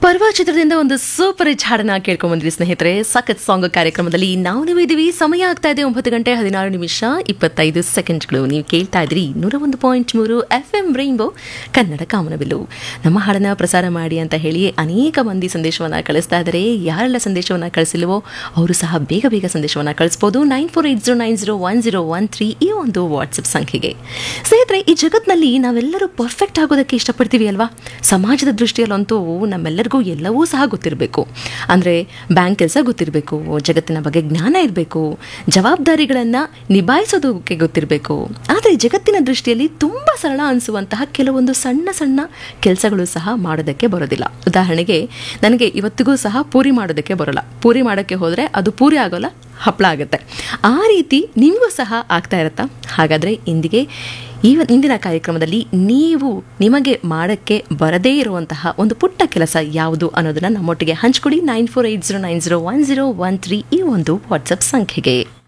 ಪರ್ವ ಚಿತ್ರದಿಂದ ಒಂದು ಸೂಪರ್ ಹಿಟ್ ಹಾಡನ್ನ ಕೇಳ್ಕೊಂಡ್ಬಂದ್ರಿ ಸ್ನೇಹಿತರೆ. ಸಖತ್ ಸಾಂಗ್ ಕಾರ್ಯಕ್ರಮದಲ್ಲಿ ನಾವು ಇದ್ದೀವಿ. ಸಮಯ ಆಗ್ತಾ ಇದೆ 9:16 ನೀವು ಕೇಳ್ತಾ ಇದ್ರಿ 101.3 FM ರೈನ್ಬೋ ಕನ್ನಡ ಕಾಮನಬಿಲ್ಲು. ನಮ್ಮ ಹಾಡನ್ನ ಪ್ರಸಾರ ಮಾಡಿ ಅಂತ ಹೇಳಿ ಅನೇಕ ಮಂದಿ ಸಂದೇಶವನ್ನ ಕಳಿಸ್ತಾ ಇದ್ದಾರೆ. ಯಾರೆಲ್ಲ ಸಂದೇಶವನ್ನ ಕಳಿಸಿಲ್ವೋ ಅವರು ಸಹ ಬೇಗ ಬೇಗ ಸಂದೇಶವನ್ನ ಕಳಿಸಬಹುದು 9480901013 ಈ ಒಂದು ವಾಟ್ಸಪ್ ಸಂಖ್ಯೆಗೆ. ಸ್ನೇಹಿತರೆ, ಈ ಜಗತ್ನಲ್ಲಿ ನಾವೆಲ್ಲರೂ ಪರ್ಫೆಕ್ಟ್ ಆಗೋದಕ್ಕೆ ಇಷ್ಟಪಡ್ತೀವಿ ಅಲ್ವಾ? ಸಮಾಜದ ದೃಷ್ಟಿಯಲ್ಲಂತೂ ನಮ್ಮೆಲ್ಲರಿಗೂ ಎಲ್ಲವೂ ಸಹ ಗೊತ್ತಿರಬೇಕು. ಅಂದರೆ ಬ್ಯಾಂಕ್ ಕೆಲಸ ಗೊತ್ತಿರಬೇಕು, ಜಗತ್ತಿನ ಬಗ್ಗೆ ಜ್ಞಾನ ಇರಬೇಕು, ಜವಾಬ್ದಾರಿಗಳನ್ನು ನಿಭಾಯಿಸೋದಕ್ಕೆ ಗೊತ್ತಿರಬೇಕು. ಆದರೆ ಜಗತ್ತಿನ ದೃಷ್ಟಿಯಲ್ಲಿ ತುಂಬ ಸರಳ ಅನಿಸುವಂತಹ ಕೆಲವೊಂದು ಸಣ್ಣ ಸಣ್ಣ ಕೆಲಸಗಳು ಸಹ ಮಾಡೋದಕ್ಕೆ ಬರೋದಿಲ್ಲ. ಉದಾಹರಣೆಗೆ, ನನಗೆ ಇವತ್ತಿಗೂ ಸಹ ಪೂರಿ ಮಾಡೋದಕ್ಕೆ ಬರೋಲ್ಲ. ಪೂರಿ ಮಾಡೋಕ್ಕೆ ಹೋದರೆ ಅದು ಪೂರಿ ಆಗೋಲ್ಲ, ಹಪ್ಪಳ ಆಗುತ್ತೆ. ಆ ರೀತಿ ನಿಮಗೂ ಸಹ ಆಗ್ತಾ ಇರುತ್ತಾ? ಹಾಗಾದರೆ ಇಂದಿನ ಕಾರ್ಯಕ್ರಮದಲ್ಲಿ ನಿಮಗೆ ಮಾಡೋಕ್ಕೆ ಬರದೇ ಇರುವಂತಹ ಒಂದು ಪುಟ್ಟ ಕೆಲಸ ಯಾವುದು ಅನ್ನೋದನ್ನ ನಮ್ಮೊಟ್ಟಿಗೆ ಹಂಚ್ಕೊಡಿ 9480901013 ಈ ಒಂದು ವಾಟ್ಸಪ್ ಸಂಖ್ಯೆಗೆ.